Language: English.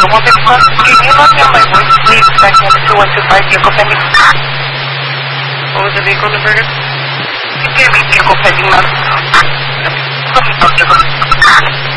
One big plus. Can you let me on my voice, please? Back in 2125 vehicle pending. What was the vehicle number? It's going to be vehicle pending, ma'am.